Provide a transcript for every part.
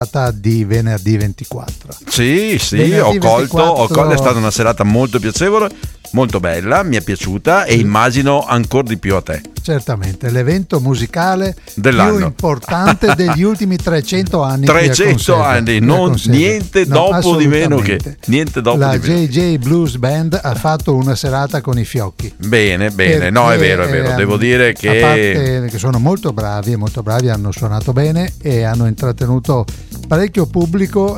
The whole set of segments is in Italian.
di venerdì 24. Sì, Venerdì ho colto, 24. è stata una serata molto piacevole, molto bella, mi è piaciuta e immagino ancora di più a te. Certamente, l'evento musicale Dell'anno. più importante degli ultimi 300 anni. 300 anni, niente dopo di meno che la JJ Blues Band ha fatto una serata con i fiocchi. Bene, no, è vero, devo dire che a parte che sono molto bravi, hanno suonato bene e hanno intrattenuto parecchio pubblico,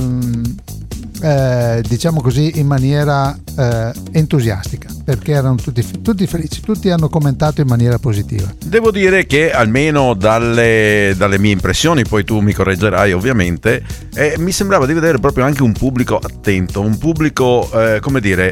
diciamo così, in maniera entusiastica, perché erano tutti felici, tutti hanno commentato in maniera positiva. Devo dire che almeno dalle mie impressioni, poi tu mi correggerai ovviamente, mi sembrava di vedere proprio anche un pubblico attento, un pubblico come dire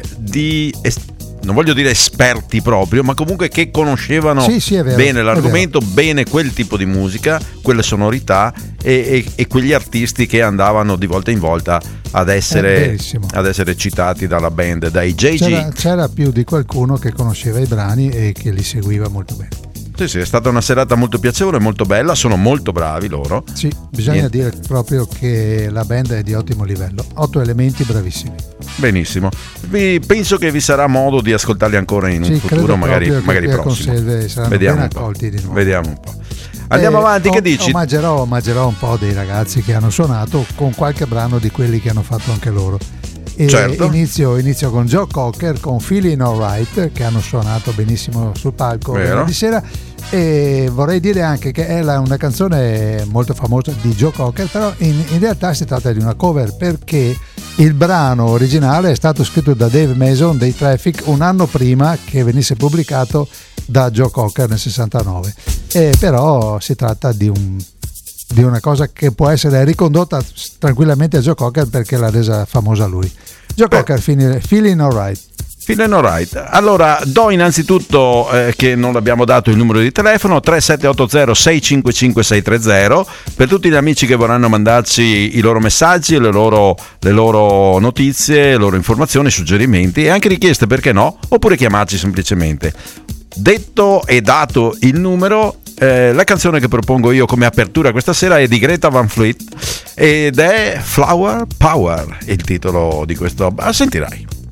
non voglio dire esperti proprio, ma comunque che conoscevano bene l'argomento, bene quel tipo di musica, quelle sonorità e quegli artisti che andavano di volta in volta ad essere citati dalla band, dai JJ. C'era più di qualcuno che conosceva i brani e che li seguiva molto bene. Sì, è stata una serata molto piacevole, molto bella, sono molto bravi loro. Sì, bisogna dire proprio che la band è di ottimo livello, 8 elementi bravissimi. Benissimo, penso che vi sarà modo di ascoltarli ancora in un futuro, magari prossimo. Conserve saranno ben accolti di nuovo. Vediamo un po'. Andiamo avanti, che dici? Omaggerò un po' dei ragazzi che hanno suonato con qualche brano di quelli che hanno fatto anche loro. E certo. Inizio con Joe Cocker con Feeling Alright, che hanno suonato benissimo sul palco venerdì sera, e vorrei dire anche che è una canzone molto famosa di Joe Cocker, però in realtà si tratta di una cover, perché il brano originale è stato scritto da Dave Mason dei Traffic un anno prima che venisse pubblicato da Joe Cocker nel 69, però si tratta di una cosa che può essere ricondotta tranquillamente a Joe Cocker perché l'ha resa famosa lui. Joe Cocker, Feeling Alright. Feeling Alright. Allora, do innanzitutto che non abbiamo dato il numero di telefono, 3780 655 630, per tutti gli amici che vorranno mandarci i loro messaggi, le loro notizie, le loro informazioni, suggerimenti e anche richieste, perché no, oppure chiamarci semplicemente. Detto e dato il numero, la canzone che propongo io come apertura questa sera è di Greta Van Fleet ed è Flower Power, il titolo di questo. Sentirai.